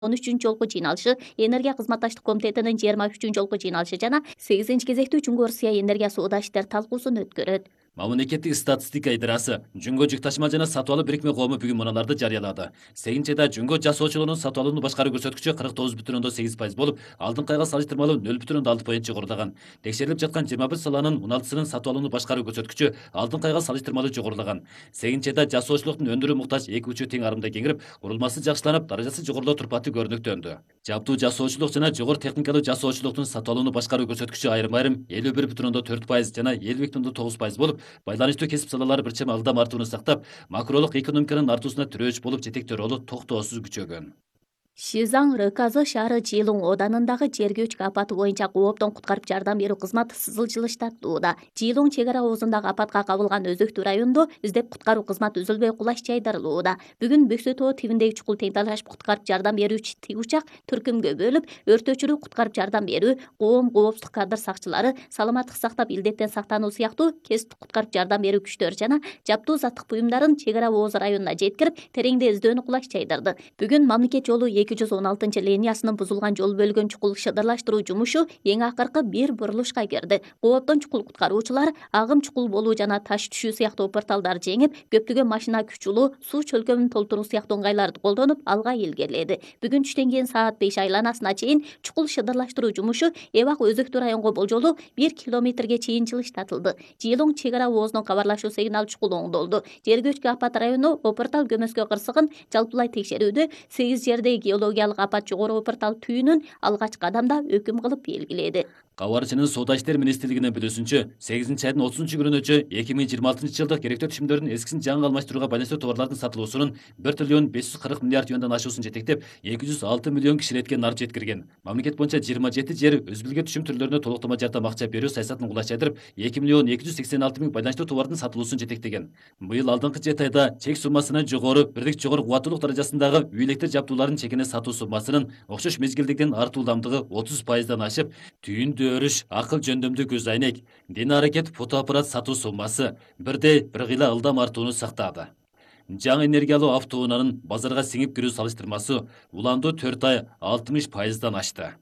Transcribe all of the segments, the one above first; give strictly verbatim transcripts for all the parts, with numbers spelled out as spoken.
он үчүнчү жолку жыйналышы, энергия кызматташтык комитетинин жыйырма үчүнчү жолку жыйналышы жана сегизинчи кезекте Жумгу Орусия энергия соода иштер талкуусун өткөрөт. Мамлекеттик статистика идарасы Жөнгө жүк ташыма жана сатып алуу бирикме коому бүгүн муналарды жарыялады. Сегизинчи айда Жөнгө жасоочулордун сатып алууну башкаруу көрсөткүчү кырк тогуз бүтүн ондон сегиз пайыз болуп, алдыңкы айга салыштырмалуу нөл бүтүн ондон алты пайыз жогорулаган. Текшерилип жаткан жыйырма бир саланын он алтысынын сатып алууну башкаруу көрсөткүчү алдыңкы айга салыштырмалуу жогорулаган. Сегизинчи айда жасоочулуктун өндүрүү муктаж эки учу тең арымда кеңирип, курулмасы жакшыланып, даражасы жогорулоо турпаты көрүнүктөндү. Жаптуу жасоочулук жана жогору техникалуу жасоочулуктун сатып алууну башкаруу көрсөткүчү айрым-айрым элүү бир бүтүн ондон төрт пайыз жана элүү эки бүтүн ондон тогуз пайыз болуп, байланыштуу кесип салалары бир чам ылдам артууну сактап, макролук экономиканын артуусуна тирөөч болуп жетектөө ролу токтоосуз күчөгөн. Шизаң Рыказы шаары Жиилуң оданындагы жер көчкү апаты боюнча кооптон куткарып жардам берүү кызматы сызыл жылыштатууда. Жиилуң чек ара оозундагы апатка кабылган өзөктүү райондо издеп куткаруу кызматы үзүлбөй кулаш жайдырылууда. Бүгүн Бөксө тоо тибиндеги чукул тең талашып куткарып жардам берүүчү тигучак түркүмгө бөлүп, өрт өчүрүү, куткарып жардам берүү, коом, коопсуздук кадр сакчылары, саламаттык сактап илдеттен сактануу сыяктуу кесиптик куткарып жардам берүү күчтөрү жана жаптуу заттык буюмдарын чек ара ооз районуна жеткирип, тереңде издөөнү кулаш жайдырды. Бүгүн мамлекет жолу эки жүз он алтынчы линиясынын бузулган жол бөлгөн чукул шыдырлаштыруу жумушу эң акыркы бир бурулушка кирди. Кооптон чукул куткаруучулар агым чукул болуу жана таш түшүү сыяктуу порталдарды жеңип, көптөгөн машина күчүлүү суу чөлкөмүн толтуруу сыяктуу ыңгайларды колдонуп, алга илгериледи. Бүгүн түштөн кийин саат беш айланасына чейин чукул шыдырлаштыруу жумушу Эбак өзөктүү районго болжолу бир километрге чейин жылыштатылды. Жиилуң чек ара оозунун кабарлашуу сигнал чукул оңдолду. Жер көчкү апат району Опортал көмөскө кырсыгын жалпылай текшерүүдө сегиз жердеги геологиялык апат жогору Опортал түйүнүн алгачкы адамда өкүм кылып белгиледи. Кабарчынын Соода иштер министрлигинин билүүсүнчө, сегизинчи айдын отузунчу күнүнчө эки миң жыйырма алтынчы жылдык керектөө түшүмдөрдүн эскисин жаңы алмаштырууга байланыштуу товарлардын сатылуусунун бир триллион беш жүз кырк миллиард юандан ашуусун жетектеп, эки жүз алты миллион кишилетке нарып жеткирген. Мамлекет боюнча жыйырма жети жер өзүлгөн түшүм түрлөрүнө толуктама жардам акча берүү саясатын кулаш жайдырып, эки миллион эки жүз сексен алты миң байланыштуу товардын сатылуусун жетектеген. Быйыл алдыңкы жети айда чек суммасынан жогору, бирдик жогору кубаттуулук даражасындагы үй электр жабдууларын чекине сатуу суммасынын окшош мезгилдикten артуу ылдамдыгы отуз пайыздан ашып, түйүндү өрүш, акыл жөндөмдүү көз айнек, дене аракет фотоаппарат сатуу суммасы бирдей бир кыйла ылдам артууну сактады. Жаңы энергиялуу автоунаанын базарга сиңип кирүү салыштырмасы уланду төрт ай алтымыш пайыздан ашты.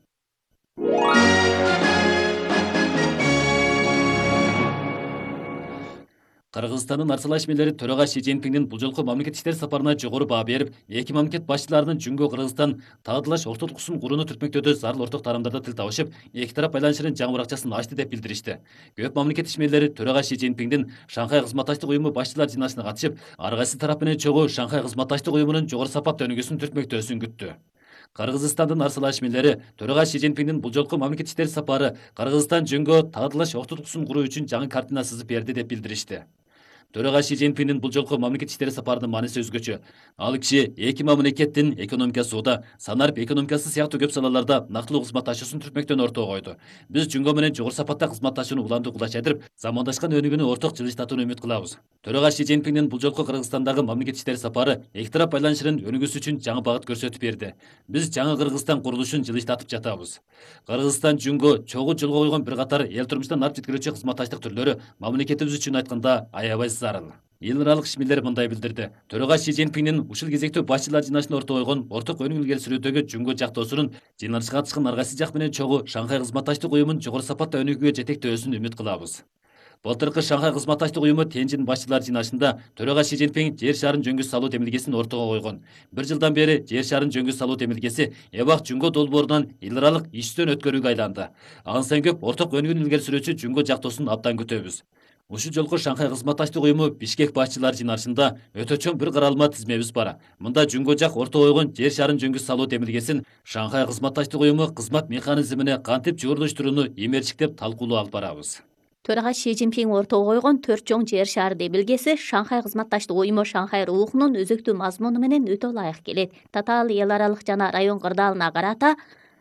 Кыргызстандын Арсала ишмерлери төрага Ши Цзиньпиндин бул жолку мамлекет иштер сапарына жогору баа берип, эки мамлекет башчыларынын Жөнгө Кыргызстан таадылаш ортодукусун курууну түртмөктөөдө зарыл орток тарамдарда тил табышып, эки тарап байланышынын жаңы баракчасын ачты деп билдиришти. Көп мамлекет ишмерлери төрага Ши Цзиньпиндин Шанхай кызматташтык уюму башчылар жыйналышына катышып, ар кайсы тарап менен чогуу Шанхай кызматташтык уюмунун жогору сапаттуу өнүгүүсүн түртмөктөөсүн күттү. Кыргызстандын Арсала ишмерлери төрага Ши Цзиньпиндин бул жолку мамлекет иштер сапары Кыргызстан Жөнгө таадылаш ортодукусун куруу үчүн жаңы картина сызып берди деп билдиришти. Төрага Ши Цзиньпиндин бул жолку мамлекет иштери сапарынын мааниси өзгөчө. Ал киши эки мамлекеттин экономикасында, санарып экономикасы сыяктуу көп салаларда нактылуу кызматташуусун түртмөктөн ортого койду. Биз Жөнгө менен жогору сапатта кызматташууну уланду кулаш жайдырып, замандашкан өнүгүүнү орток жылыштатууну үмүт кылабыз. Төрага Ши Цзиньпиндин бул жолку Кыргызстандагы мамлекет иштери сапары эки тарап байланышынын өнүгүүсү үчүн жаңы багыт көрсөтүп берди. Биз жаңы Кыргызстан курулушун жылыштатып жатабыз. Кыргызстан Жөнгө чогуу жолго койгон бир катар эл турмуштан нарып жеткирүүчү кызматташтык түрлөрү мамлекетибиз үчүн айтканда аябай зарыл. Эл аралык ишмерлер мындай билдирди. Төрага Ши Цзиньпиндин ушул кезектүү башчылар жыйналышына ортого койгон орток өнүгүү илгери сүрүүдөгү Жөнгө жактоосунун жыйналышка катышкан ар кайсы жак менен чогуу Шанхай кызматташтык уюмун жогору сапатта өнүгүүгө жетектөөсүн үмүт кылабыз. Былтыркы Шанхай кызматташтык уюму Тенжин башчылар жыйналышында төрага Ши Цзиньпин жер шарын жөнгө салуу демилгесин ортого койгон. Бир жылдан бери жер шарын жөнгө салуу демилгеси Эбак Жөнгө долбоорунан эл аралык иштөө өткөрүүгө айланды. Андан көп орток өнүгүүнү илгери сүрүүчү Жөнгө жактоосун абдан күтөбүз. Ушул жолку Шанхай кызматташтык уюму Бишкек башчылар жыйналышында өтө чоң бир каралма тизмебиз бар. Мында Жөнгө жак ортого койгон жер шарын жөнгө салуу демилгесин Шанхай кызматташтык уюму кызмат механизмине кантип жуурулуштурууну эмерчиктеп талкуулоо алып барабыз. Төрага Ши Цзиньпин ортого койгон төрт чоң жер шары демилгеси Шанхай кызматташтык уюму Шанхай рухунун өзөктүү мазмуну менен өтө ылайык келет. Татаал эл аралык жана район кырдаалына карата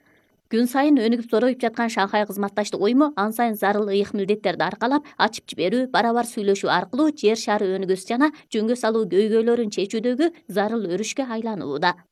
күн сайын өнүгүп зороюп жаткан Шанхай кызматташтык уюму ан сайын зарыл ыйык милдеттерди аркалап, ачып жиберүү, барабар сүйлөшүү аркылуу жер шары өнүгүүсү жана жөнгө салуу көйгөйлөрүн чечүүдөгү зарыл өрүшкө айланууда.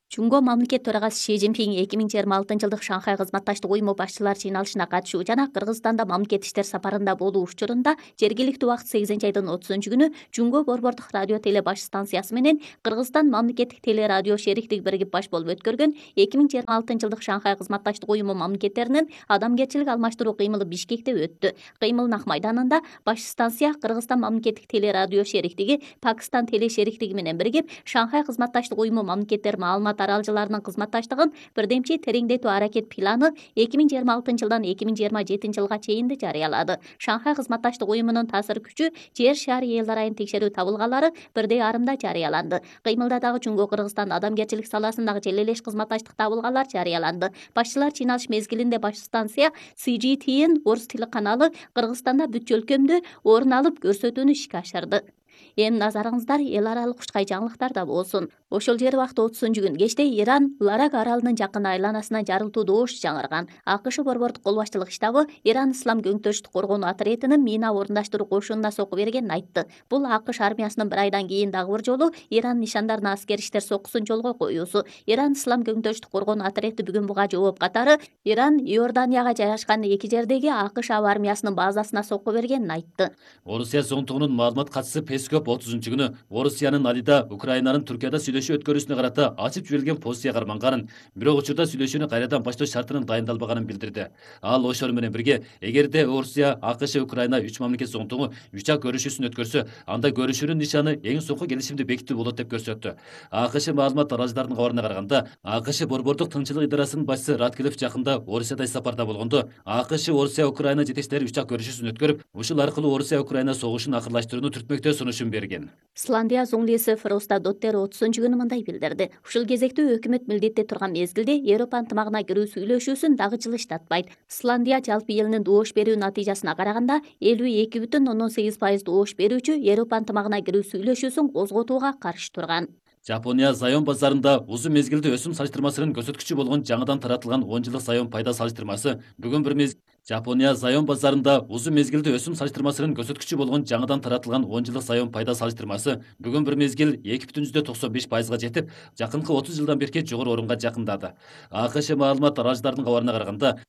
Жунго мамлекет төрагасы Ши Цзиньпин эки миң жыйырма алтынчы жылдык Шанхай кызматташтык уюму башчылар жыйналышына катышуу жана Кыргызстанда мамлекет иштер сапарында болуу учурунда жергиликтүү убакыт сегизинчи айдын отузунчу күнү Жунго борбордук радио теле баш станциясы менен Кыргызстан мамлекеттик теле радио шериктиги биригип баш болуп өткөргөн эки миң жыйырма алтынчы жылдык Шанхай кызматташтык уюму мамлекеттеринин адамгерчилик алмаштыруу кыймылы Бишкекте өттү. Кыймылдын ак майданында баш станция Кыргызстан мамлекеттик теле радио шериктиги, Пакистан теле шериктиги менен биригип Шанхай кызматташтык уюму мамлекеттер маалымат аралжыларынын кызматташтыгын бирдемчи тереңдетүү аракет планы эки миң жыйырма алтынчы жылдан эки миң жыйырма жетинчи жылга чейинди жарыялады. Шанхай кызматташтык уюмунун таасир күчү жер шаары эл арайын текшерүү табылгалары бирдей арымда жарыяланды. Кыймылда дагы Жунго Кыргызстан адамгерчилик саласындагы желелеш кызматташтык табылгалар жарыяланды. Башчылар жыйналыш мезгилинде баш станция Си Джи Ти-н орус тили каналы Кыргызстанда бүт өлкөмдө орун алып көрсөтүүнү ишке ашырды. Эми назарыңыздар эл аралык кучкай жаңылыктарда болсун. Ошол жер убакта отузунчу күн кечте Иран Ларак аралынын жакын айланасынан жарылтуу добуш жаңырган. АКШ борбордук кол башчылык штабы Иран Ислам көңтөрүштүк коргонуу отрядынын мина орундаштыруу кошунуна сокку бергенин айтты. Бул АКШ армиясынын бир айдан кийин дагы бир жолу Иран нишандарына аскер иштер соккусун жолго коюусу. Иран Ислам көңтөрүштүк коргонуу отряды бүгүн буга жооп катары Иран Иорданияга жайгашкан эки жердеги АКШ аба армиясынын базасына сокку бергенин айтты. Орусия зоңтугунун маалымат катчысы Пескоп отузунчу күнү Орусиянын Алида Украинанын Түркияда сүйлөшүү өткөрүүсүнө карата ачып жиберилген позиция кармангарын, бирок учурда сүйлөшүүнү кайрадан баштоо шартынын дайындалбаганын билдирди. Ал ошол менен бирге, эгерде Орусия, АКШ, Украина үч мамлекет зоңтугу үч ак көрүшүүсүн өткөрсө, анда көрүшүүнүн нишаны эң соңку келишимди бекитүү болот деп көрсөттү. АКШ маалымат аралжыларынын кабарына караганда, АКШ борбордук тынччылык идарасынын башчысы Раткилев жакында Орусияда сапарда болгондо, АКШ, Орусия, Украина жетекчилери үч ак көрүшүүсүн өткөрүп, ушул аркылуу Орусия, Украина согушун акырлаштырууну түртмөктөө сунушун берген. Исландия зуңлиси Фроста Доттер отузунчу күнү мындай билдирди. Ушул кезекте өкмөт милдетте турган мезгилде Европа ынтымагына кирүү сүйлөшүүсүн дагы жылыштатпайт. Исландия жалпы элинин добуш берүү натыйжасына караганда элүү эки бүтүн ондон сегиз пайыз добуш берүүчү Европа ынтымагына кирүү сүйлөшүүсүн козготууга каршы турган. Жапония Зайон базарында узун мезгилде өсүм салыштырмасынын көрсөткүчү болгон жаңыдан таратылган он жылдык Зайон пайда салыштырмасы бүгүн бир мез Жапония Зайон базарында узун мезгилде өсүм салыштырмасынын көрсөткүчү болгон жаңыдан таратылган он жылдык Зайон пайда салыштырмасы бүгүн бир мезгил эки бүтүн жүздөн токсон беш пайызга жетип, жакынкы отуз жылдан бери жогору орунга жакындады. АКШ маалымат аралжыларынын кабарына караганда,